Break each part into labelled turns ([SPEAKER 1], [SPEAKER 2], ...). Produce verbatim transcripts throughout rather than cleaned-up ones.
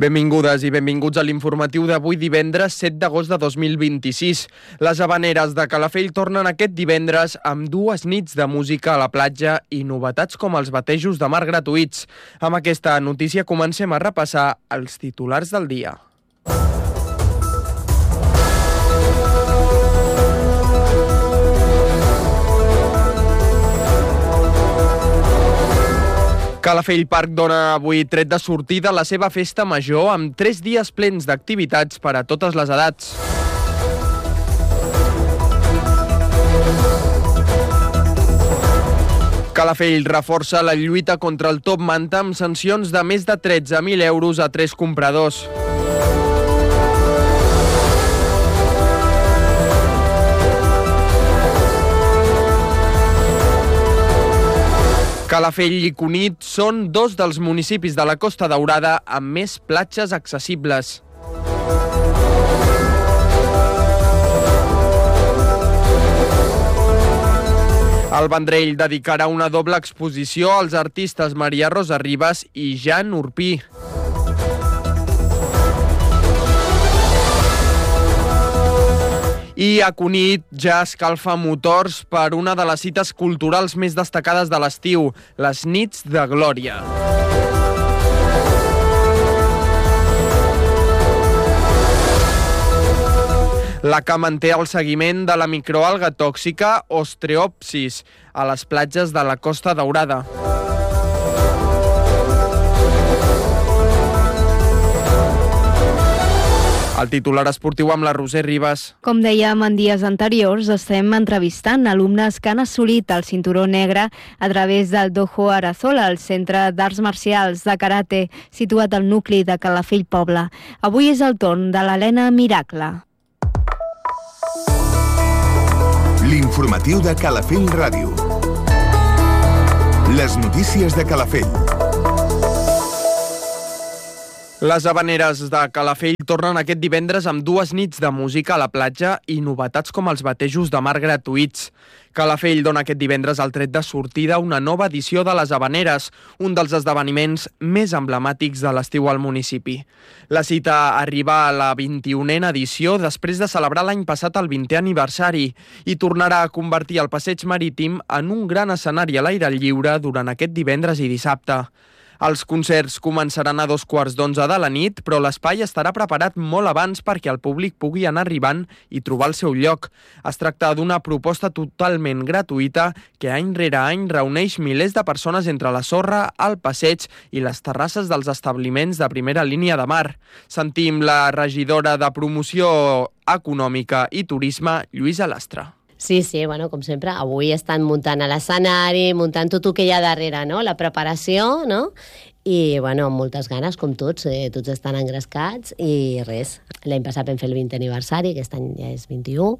[SPEAKER 1] Benvingudes i benvinguts a l'informatiu d'avui divendres set d'agost de dos mil vint-i-sis. Les Havaneres de Calafell tornen aquest divendres amb dues nits de música a la platja i novetats com els batejos de mar gratuïts. Amb aquesta notícia comencem a repassar els titulars del dia. Calafell Park dona avui tret de sortida a la seva festa major amb tres dies plens d'activitats per a totes les edats. Calafell reforça la lluita contra el top manta amb sancions de més de tretze mil euros a tres compradors. Calafell i Cunit són dos dels municipis de la Costa Daurada amb més platges accessibles. El Vendrell dedicarà una doble exposició als artistes Maria Rosa Ribas i Jan Urpí. I a Cunit ja escalfa motors per una de les cites culturals més destacades de l'estiu, les Nits de Glòria. La C A manté el seguiment de la microalga tòxica Ostreopsis a les platges de la Costa Daurada. El titular esportiu amb la Roser Ribas.
[SPEAKER 2] Com dèiem en dies anteriors, estem entrevistant alumnes que han assolit el cinturó negre a través del Dojo Arazola, el centre d'arts marcials de karate, situat al nucli de Calafell Poble. Avui és el torn de l'Helena Miracle.
[SPEAKER 3] L'informatiu de Calafell Ràdio. Les notícies de Calafell.
[SPEAKER 1] Les Havaneres de Calafell tornen aquest divendres amb dues nits de música a la platja i novetats com els batejos de mar gratuïts. Calafell dona aquest divendres el tret de sortida a una nova edició de les Havaneres, un dels esdeveniments més emblemàtics de l'estiu al municipi. La cita arriba a la vint-i-unena edició després de celebrar l'any passat el vintè aniversari i tornarà a convertir el passeig marítim en un gran escenari a l'aire lliure durant aquest divendres i dissabte. Els concerts començaran a dos quarts d'onze de la nit, però l'espai estarà preparat molt abans perquè el públic pugui anar arribant i trobar el seu lloc. Es tracta d'una proposta totalment gratuïta que any rere any reuneix milers de persones entre la sorra, el passeig i les terrasses dels establiments de primera línia de mar. Sentim la regidora de Promoció Econòmica i Turisme, Lluïsa Lastra.
[SPEAKER 4] Sí, sí, bueno, com sempre, avui estan muntant a l'escenari, muntant tot el que hi ha darrere, no? La preparació, no? I, bueno, amb moltes ganes, com tots, eh, tots estan engrescats i res. L'any passat vam fer el vintè aniversari, aquest any ja és vint-i-u,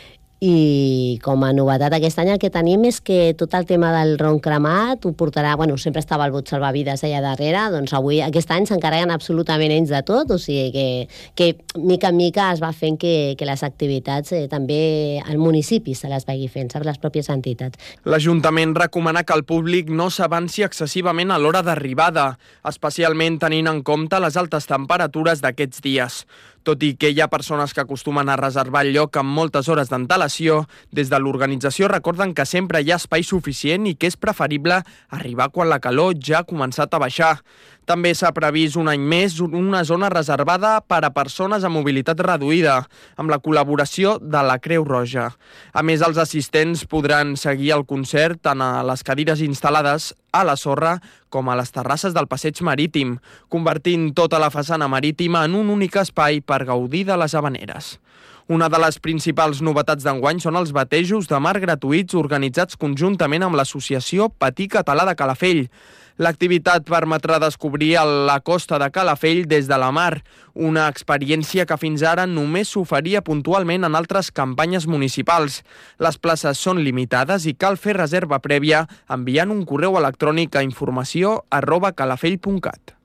[SPEAKER 4] i com a novetat aquest any el que tenim és que tot el tema del ron cremat ho portarà, bueno, sempre estava el bot salvavides allà darrere, doncs avui, aquest any s'encarreguen absolutament ells de tot, o sigui que, que mica en mica es va fent que, que les activitats eh, també al municipi se les vagi fent, saps, les pròpies entitats.
[SPEAKER 1] L'Ajuntament recomana que el públic no s'avanci excessivament a l'hora d'arribada, especialment tenint en compte les altes temperatures d'aquests dies. Tot i que hi ha persones que acostumen a reservar el lloc amb moltes hores d'antelació, des de l'organització recorden que sempre hi ha espai suficient i que és preferible arribar quan la calor ja ha començat a baixar. També s'ha previst un any més una zona reservada per a persones amb mobilitat reduïda, amb la col·laboració de la Creu Roja. A més, els assistents podran seguir el concert tant a les cadires instal·lades a la sorra com a les terrasses del passeig marítim, convertint tota la façana marítima en un únic espai per gaudir de les Havaneres. Una de les principals novetats d'enguany són els batejos de mar gratuïts organitzats conjuntament amb l'Associació Patí Català de Calafell. L'activitat permetrà descobrir la costa de Calafell des de la mar, una experiència que fins ara només s'oferia puntualment en altres campanyes municipals. Les places són limitades i cal fer reserva prèvia enviant un correu electrònic a informació arroba calafell punt cat.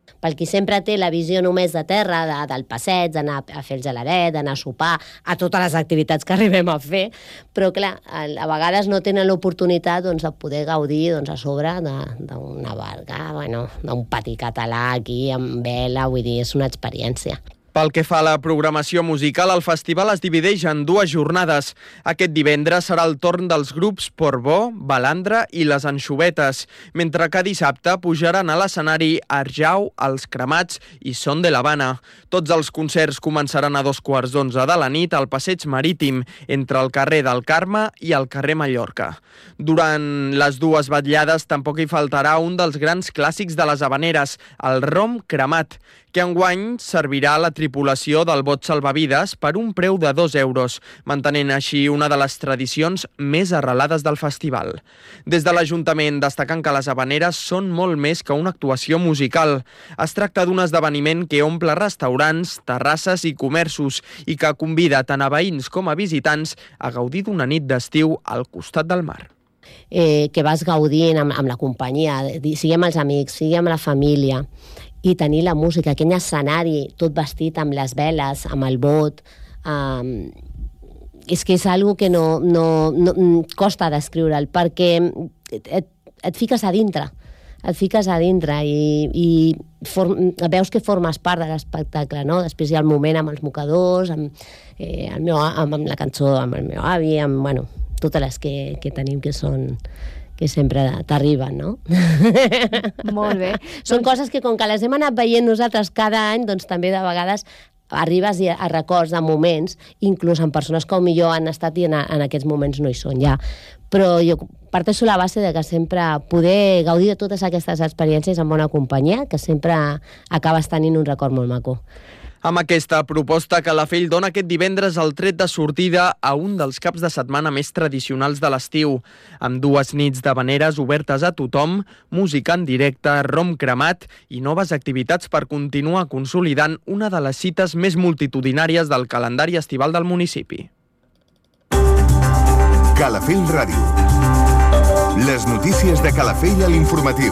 [SPEAKER 4] Pel qui sempre té la visió només de terra, de, del passeig, d'anar a fer el geladet, d'anar a sopar, a totes les activitats que arribem a fer, però clar, a, a vegades no tenen l'oportunitat doncs, de poder gaudir doncs, a sobre d'una barca, bueno, d'un pati català aquí, amb vela, vull dir, és una experiència.
[SPEAKER 1] Pel que fa a la programació musical, el festival es divideix en dues jornades. Aquest divendres serà el torn dels grups Portbó, Balandra i Les Anxovetes, mentre que dissabte pujaran a l'escenari Arjau, Els Cremats i Son de l'Havana. Tots els concerts començaran a dos quarts d'onze de la nit al Passeig Marítim, entre el carrer del Carme i el carrer Mallorca. Durant les dues vetllades tampoc hi faltarà un dels grans clàssics de les Havaneres, el rom cremat, que enguany servirà a la tripulació del bot salvavides per un preu de dos euros, mantenent així una de les tradicions més arrelades del festival. Des de l'Ajuntament destaquen que les Havaneres són molt més que una actuació musical. Es tracta d'un esdeveniment que omple restaurants, terrasses i comerços i que convida tant a veïns com a visitants a gaudir d'una nit d'estiu al costat del mar.
[SPEAKER 4] Eh, que vas gaudint amb, amb la companyia, sigui amb els amics, sigui amb la família, i tenir la música, aquell escenari tot vestit amb les veles, amb el bot, um, és que és algo que no, no, no costa descriure'l, perquè et, et fiques a dintre, et fiques a dintre i, i form, veus que formes part de l'espectacle, no? Després hi ha el moment amb els mocadors, amb, eh, el meu, amb, amb la cançó, amb el meu avi, amb, bueno, totes les que, que tenim que són... que sempre t'arriben, no?
[SPEAKER 2] Molt bé.
[SPEAKER 4] Són coses que, com que les hem anat veient nosaltres cada any, doncs també de vegades arribes a records de moments, inclús amb persones que millor han estat i en, en aquests moments no hi són ja. Però jo parteixo la base de que sempre poder gaudir de totes aquestes experiències amb bona companyia, que sempre acabes tenint un record molt maco.
[SPEAKER 1] Amb aquesta proposta, Calafell dona aquest divendres el tret de sortida a un dels caps de setmana més tradicionals de l'estiu, amb dues nits d'havaneres obertes a tothom, música en directe, rom cremat i noves activitats per continuar consolidant una de les cites més multitudinàries del calendari estival del municipi.
[SPEAKER 3] Calafell Ràdio. Les notícies de Calafell a l'informatiu.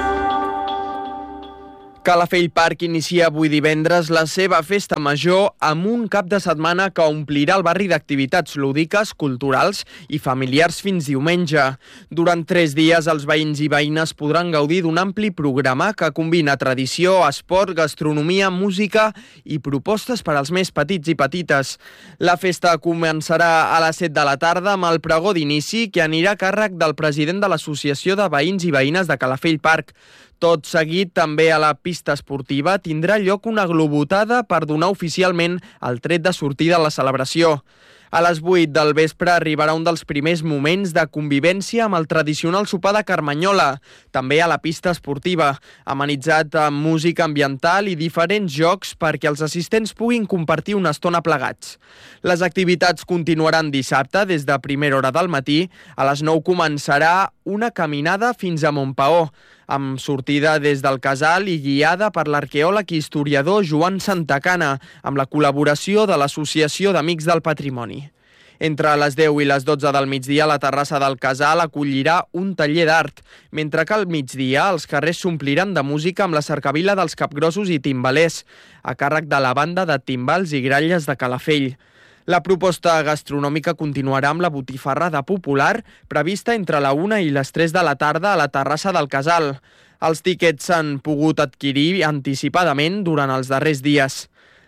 [SPEAKER 1] Calafell Park inicia avui divendres la seva festa major amb un cap de setmana que omplirà el barri d'activitats lúdiques, culturals i familiars fins diumenge. Durant tres dies, els veïns i veïnes podran gaudir d'un ampli programa que combina tradició, esport, gastronomia, música i propostes per als més petits i petites. La festa començarà a les set de la tarda amb el pregó d'inici, que anirà a càrrec del president de l'Associació de Veïns i Veïnes de Calafell Park. Tot seguit, també a la pista esportiva tindrà lloc una globotada per donar oficialment el tret de sortida a la celebració. A les vuit del vespre arribarà un dels primers moments de convivència amb el tradicional sopar de Carmanyola, també a la pista esportiva, amenitzat amb música ambiental i diferents jocs perquè els assistents puguin compartir una estona plegats. Les activitats continuaran dissabte des de primera hora del matí. A les nou començarà una caminada fins a Montpaó, amb sortida des del Casal i guiada per l'arqueòleg i historiador Joan Santacana, amb la col·laboració de l'Associació d'Amics del Patrimoni. Entre les deu i les dotze del migdia, la terrassa del Casal acollirà un taller d'art, mentre que al migdia els carrers s'ompliran de música amb la cercavila dels capgrossos i timbalers, a càrrec de la banda de timbals i gralles de Calafell. La proposta gastronòmica continuarà amb la botifarrada popular, prevista entre la una i les tres de la tarda a la terrassa del Casal. Els tíquets s'han pogut adquirir anticipadament durant els darrers dies.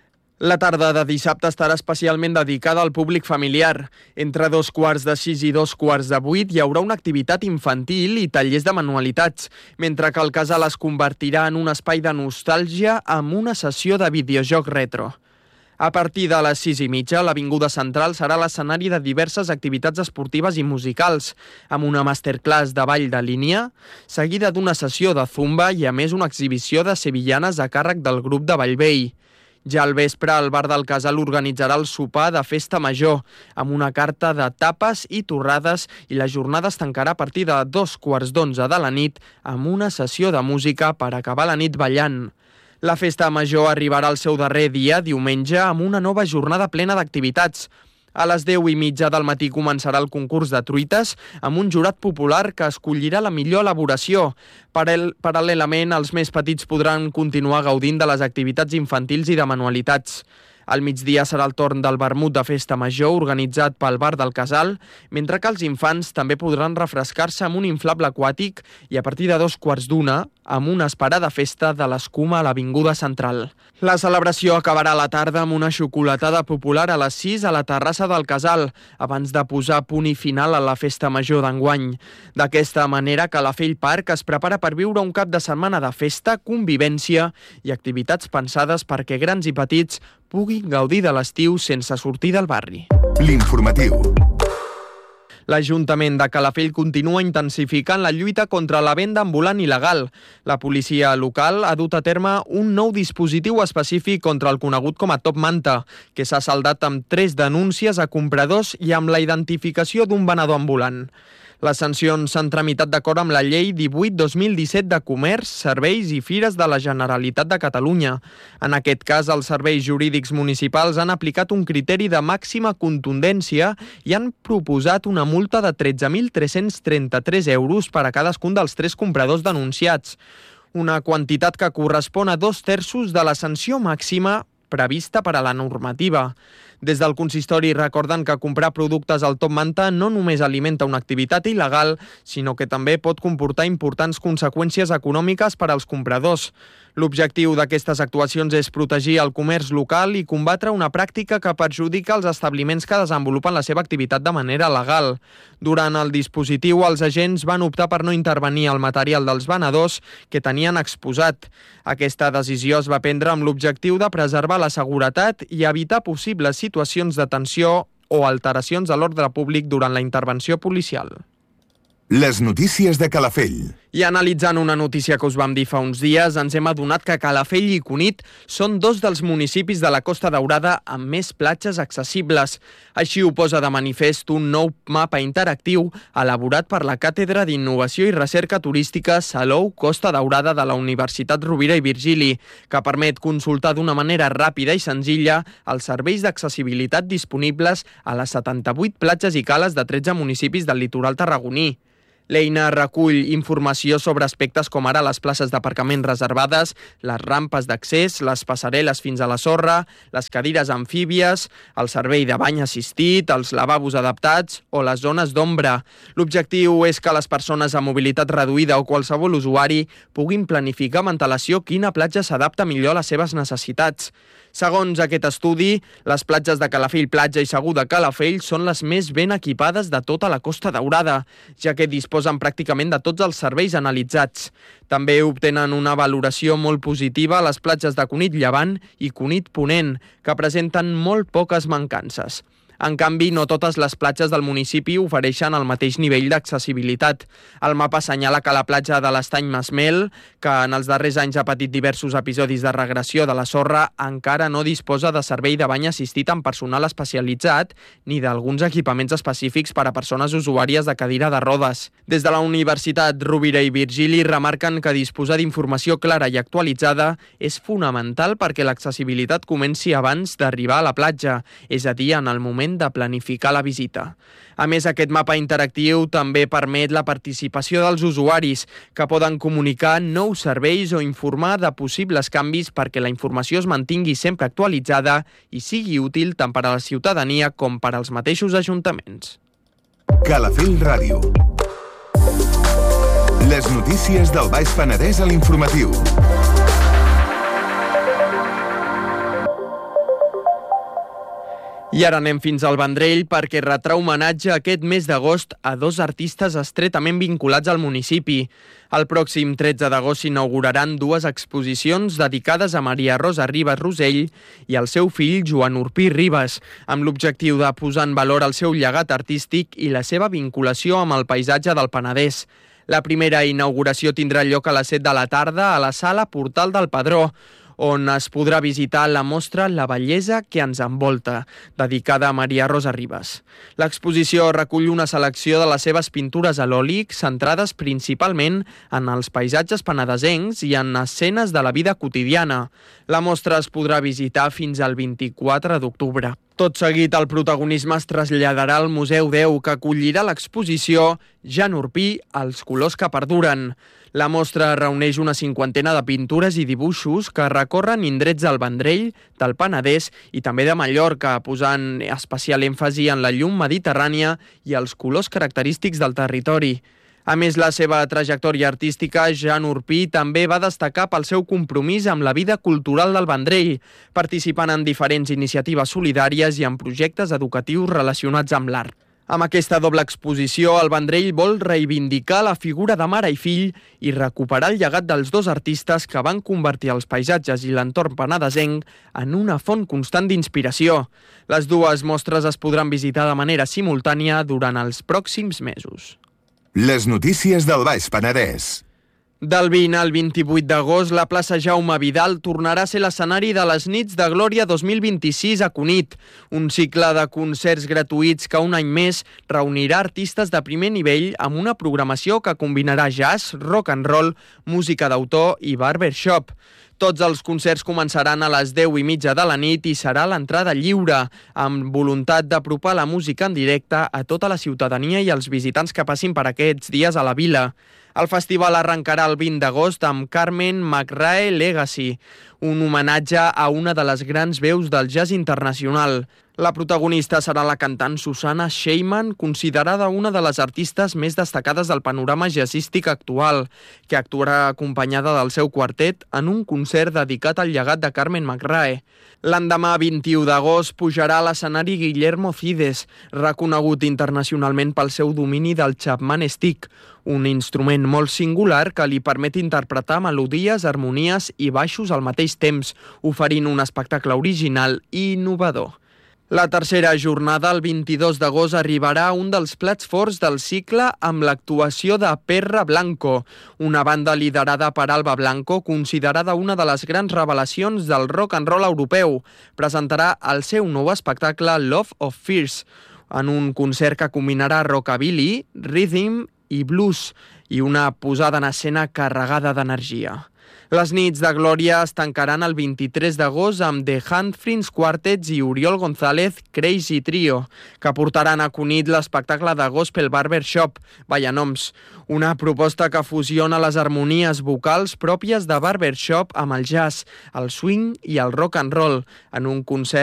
[SPEAKER 1] La tarda de dissabte estarà especialment dedicada al públic familiar. Entre dos quarts de sis i dos quarts de vuit hi haurà una activitat infantil i tallers de manualitats, mentre que el Casal es convertirà en un espai de nostàlgia amb una sessió de videojoc retro. A partir de les sis i mitja, l'Avinguda Central serà l'escenari de diverses activitats esportives i musicals, amb una masterclass de ball de línia, seguida d'una sessió de zumba i, a més, una exhibició de sevillanes a càrrec del grup de Ballvei. Ja al vespre, el bar del Casal organitzarà el sopar de festa major, amb una carta de tapes i torrades, i la jornada es tancarà a partir de dos quarts d'onze de la nit amb una sessió de música per acabar la nit ballant. La festa major arribarà al seu darrer dia, diumenge, amb una nova jornada plena d'activitats. A les deu i mitja del matí començarà el concurs de truites amb un jurat popular que escollirà la millor elaboració. Paral·lelament, els més petits podran continuar gaudint de les activitats infantils i de manualitats. Al migdia serà el torn del vermut de festa major organitzat pel Bar del Casal, mentre que els infants també podran refrescar-se amb un inflable aquàtic i a partir de dos quarts d'una amb una esperada festa de l'escuma a l'Avinguda Central. La celebració acabarà a la tarda amb una xocolatada popular a les sis a la terrassa del Casal, abans de posar punt i final a la festa major d'enguany. D'aquesta manera, Calafell Park es prepara per viure un cap de setmana de festa, convivència i activitats pensades perquè grans i petits puguin gaudir de l'estiu sense sortir del barri.
[SPEAKER 3] L'informatiu.
[SPEAKER 1] L'Ajuntament de Calafell continua intensificant la lluita contra la venda ambulant il·legal. La policia local ha dut a terme un nou dispositiu específic contra el conegut com a Top Manta, que s'ha saldat amb tres denúncies a compradors i amb la identificació d'un venedor ambulant. Les sancions s'han tramitat d'acord amb la Llei divuit dos mil disset de Comerç, Serveis i Fires de la Generalitat de Catalunya. En aquest cas, els serveis jurídics municipals han aplicat un criteri de màxima contundència i han proposat una multa de tretze mil tres-cents trenta-tres euros per a cadascun dels tres compradors denunciats, una quantitat que correspon a dos terços de la sanció màxima prevista per a la normativa. Des del consistori recorden que comprar productes al Top Manta no només alimenta una activitat il·legal, sinó que també pot comportar importants conseqüències econòmiques per als compradors. L'objectiu d'aquestes actuacions és protegir el comerç local i combatre una pràctica que perjudica els establiments que desenvolupen la seva activitat de manera legal. Durant el dispositiu, els agents van optar per no intervenir el material dels venedors que tenien exposat. Aquesta decisió es va prendre amb l'objectiu de preservar la seguretat i evitar possibles situacions de tensió o alteracions a l'ordre públic durant la intervenció policial.
[SPEAKER 3] Les notícies de Calafell.
[SPEAKER 1] I analitzant una notícia que us vam dir fa uns dies, ens hem adonat que Calafell i Cunit són dos dels municipis de la Costa Daurada amb més platges accessibles. Així ho posa de manifest un nou mapa interactiu elaborat per la Càtedra d'Innovació i Recerca Turística Salou Costa Daurada de la Universitat Rovira i Virgili, que permet consultar d'una manera ràpida i senzilla els serveis d'accessibilitat disponibles a les setanta-vuit platges i cales de tretze municipis del litoral tarragoní. L'eina recull informació sobre aspectes com ara les places d'aparcament reservades, les rampes d'accés, les passarel·les fins a la sorra, les cadires amfíbies, el servei de bany assistit, els lavabos adaptats o les zones d'ombra. L'objectiu és que les persones amb mobilitat reduïda o qualsevol usuari puguin planificar amb antelació quina platja s'adapta millor a les seves necessitats. Segons aquest estudi, les platges de Calafell Platja i Segur de Calafell són les més ben equipades de tota la Costa Daurada, ja que disposen pràcticament de tots els serveis analitzats. També obtenen una valoració molt positiva a les platges de Cunit Llevant i Cunit Ponent, que presenten molt poques mancances. En canvi, no totes les platges del municipi ofereixen el mateix nivell d'accessibilitat. El mapa assenyala que la platja de l'Estany Masmel, que en els darrers anys ha patit diversos episodis de regressió de la sorra, encara no disposa de servei de bany assistit amb personal especialitzat ni d'alguns equipaments específics per a persones usuàries de cadira de rodes. Des de la Universitat Rovira i Virgili remarquen que disposar d'informació clara i actualitzada és fonamental perquè l'accessibilitat comenci abans d'arribar a la platja, és a dir, en el moment de planificar la visita. A més, aquest mapa interactiu també permet la participació dels usuaris, que poden comunicar nous serveis o informar de possibles canvis perquè la informació es mantingui sempre actualitzada i sigui útil tant per a la ciutadania com per als mateixos ajuntaments.
[SPEAKER 3] Calafell Ràdio. Les notícies del Baix Penedès a l'informatiu.
[SPEAKER 1] I ara anem fins al Vendrell perquè retrà homenatge aquest mes d'agost a dos artistes estretament vinculats al municipi. El pròxim tretze d'agost s'inauguraran dues exposicions dedicades a Maria Rosa Ribas Rosell i al seu fill Joan Urpí Ribas, amb l'objectiu de posar en valor el seu llegat artístic i la seva vinculació amb el paisatge del Penedès. La primera inauguració tindrà lloc a les set de la tarda a la sala Portal del Padró, on es podrà visitar la mostra La bellesa que ens envolta, dedicada a Maria Rosa Ribas. L'exposició recull una selecció de les seves pintures a l'oli, centrades principalment en els paisatges penedesencs i en escenes de la vida quotidiana. La mostra es podrà visitar fins al vint-i-quatre d'octubre. Tot seguit, el protagonisme es traslladarà al Museu deu, que acollirà l'exposició Jan Orpí, els colors que perduren. La mostra reuneix una cinquantena de pintures i dibuixos que recorren indrets del Vendrell, del Penedès i també de Mallorca, posant especial èmfasi en la llum mediterrània i els colors característics del territori. A més, la seva trajectòria artística, Jan Orpí també va destacar pel seu compromís amb la vida cultural del Vendrell, participant en diferents iniciatives solidàries i en projectes educatius relacionats amb l'art. Amb aquesta doble exposició, el Vendrell vol reivindicar la figura de mare i fill i recuperar el llegat dels dos artistes que van convertir els paisatges i l'entorn penedesenc en una font constant d'inspiració. Les dues mostres es podran visitar de manera simultània durant els pròxims mesos.
[SPEAKER 3] Les notícies del Baix Penedès.
[SPEAKER 1] Del vint al vint-i-vuit d'agost, la plaça Jaume Vidal tornarà a ser l'escenari de les Nits de Glòria dos mil vint-i-sis a Cunit, un cicle de concerts gratuïts que un any més reunirà artistes de primer nivell amb una programació que combinarà jazz, rock and roll, música d'autor i barbershop. Tots els concerts començaran a les deu i mitja de la nit i serà l'entrada lliure, amb voluntat d'apropar la música en directe a tota la ciutadania i als visitants que passin per aquests dies a la vila. El festival arrencarà el vint d'agost amb Carmen McRae Legacy, un homenatge a una de les grans veus del jazz internacional. La protagonista serà la cantant Susanna Sheyman, considerada una de les artistes més destacades del panorama jazzístic actual, que actuarà acompanyada del seu quartet en un concert dedicat al llegat de Carmen McRae. L'endemà, vint-i-u d'agost, pujarà a l'escenari Guillermo Cides, reconegut internacionalment pel seu domini del Chapman Stick, un instrument molt singular que li permet interpretar melodies, harmonies i baixos al mateix temps, oferint un espectacle original i innovador. La tercera jornada, el vint-i-dos d'agost, arribarà un dels plats forts del cicle amb l'actuació de Perra Blanco, una banda liderada per Alba Blanco, considerada una de les grans revelacions del rock and roll europeu. Presentarà el seu nou espectacle Love of Fears, en un concert que combinarà rockabilly, rhythm i blues, i una posada en escena carregada d'energia. Les nits de Glòria es tancaran el vint-i-tres d'agost amb The Handfrins Quartets i Oriol González Crazy Trio, que portaran a Cunit l'espectacle de Gospel Barbershop, Vallanoms, una proposta que fusiona les harmonies vocals pròpies de barbershop amb el jazz, el swing i el rock and roll, en un concert